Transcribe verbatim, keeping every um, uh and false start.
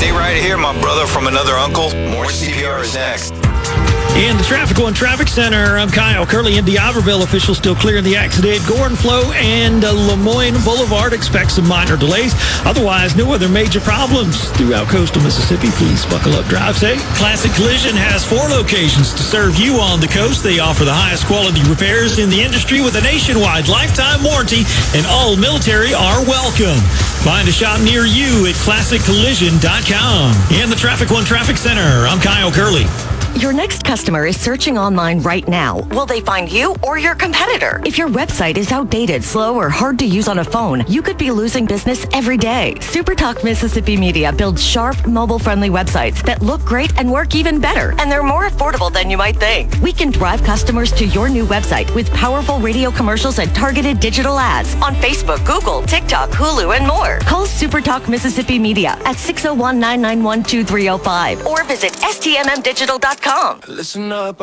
Stay right here, my brother from another uncle. More C P R is next. In the Traffic One Traffic Center, I'm Kyle Curley. In D'Iberville, officials still clearing the accident. Gorenflow and uh, Lemoyne Boulevard expect some minor delays. Otherwise, no other major problems throughout coastal Mississippi. Please buckle up, drive safe. Classic Collision has four locations to serve you on the coast. They offer the highest quality repairs in the industry with a nationwide lifetime warranty, and all military are welcome. Find a shop near you at classic collision dot com. In the Traffic One Traffic Center, I'm Kyle Curley. Your next customer is searching online right now. Will they find you or your competitor? If your website is outdated, slow, or hard to use on a phone, you could be losing business every day. SuperTalk Mississippi Media builds sharp, mobile-friendly websites that look great and work even better, and they're more affordable than you might think. We can drive customers to your new website with powerful radio commercials and targeted digital ads on Facebook, Google, TikTok, Hulu, and more. Call SuperTalk Mississippi Media at six oh one, nine nine one, two three oh five or visit S T M M digital dot com. Listen up.